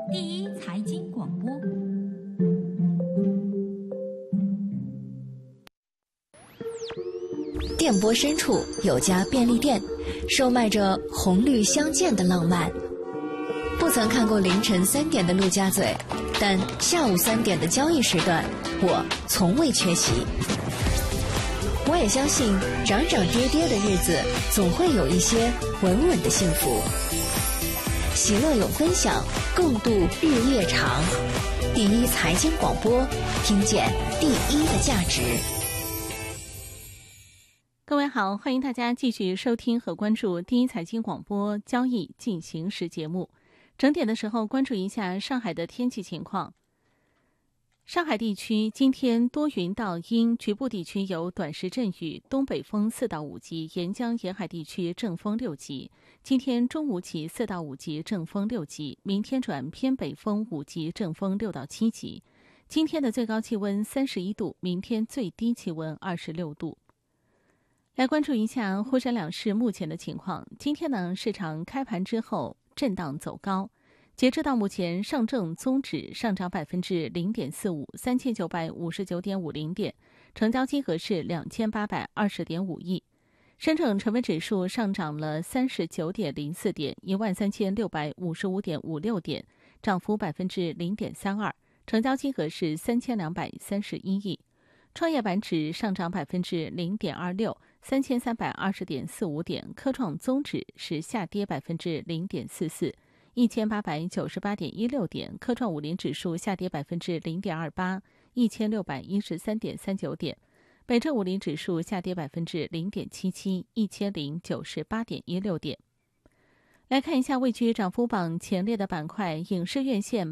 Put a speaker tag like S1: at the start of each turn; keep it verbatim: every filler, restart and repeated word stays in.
S1: 第一财经广播。
S2: 电波深处有家便利店，售卖着红绿相间的浪漫。不曾看过凌晨三点的陆家嘴，但下午三点的交易时段，我从未缺席。我也相信，涨涨跌跌的日子，总会有一些稳稳的幸福。喜乐有分享，共度日夜长。第一财经广播，听见第一的价值。
S3: 各位好，欢迎大家继续收听和关注第一财经广播交易进行时节目。整点的时候关注一下上海的天气情况。上海地区今天多云到阴，局部地区有短时阵雨，东北风四到五级，沿江沿海地区正风六级。今天中午起四到五级正风六级，明天转偏北风五级正风六到七级。今天的最高气温三十一度，明天最低气温二十六度。来关注一下沪深两市目前的情况。今天呢，市场开盘之后震荡走高。截至到目前，上证综指上涨百分之零点四五，三千九百五十九点五零点，成交金额是两千八百二十点五亿。深证成分指数上涨了三十九点零四点，一万三千六百五十五点五六点，涨幅百分之零点三二，成交金额是三千两百三十一亿。创业板指上涨百分之零点二六，三千三百二十点四五点，科创综指是下跌百分之零点四四。一千八百九十八点一六点，科创五零指数下跌百分之零点二八，一千六百一十三点三九点。北证五零指数下跌百分之零点七七，一千零九十八点一六点。来看一下位居涨幅榜前列的板块，影视院线